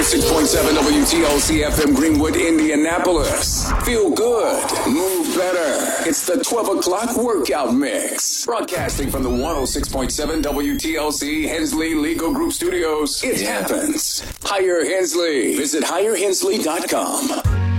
106.7 WTLC FM Greenwood, Indianapolis. Feel good. Move better. It's the 12 o'clock workout mix. Broadcasting from the 106.7 WTLC Hensley Legal Group Studios. It happens. Hire Hensley. Visit hirehensley.com.